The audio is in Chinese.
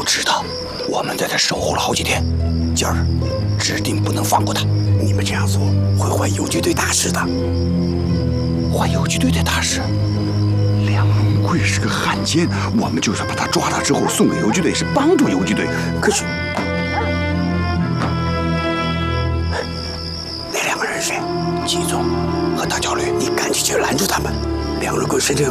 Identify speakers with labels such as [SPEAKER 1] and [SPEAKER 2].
[SPEAKER 1] 都知道，我们在这守候了好几天，今儿指定不能放过他。
[SPEAKER 2] 你们这样做会坏游击队大事的。
[SPEAKER 1] 坏游击队的大事？
[SPEAKER 2] 梁荣贵是个汉奸，我们就算把他抓到之后送给游击队，是帮助游击队。可是那2个人谁？季总和大焦驴，你赶紧去拦住他们。梁荣贵身上有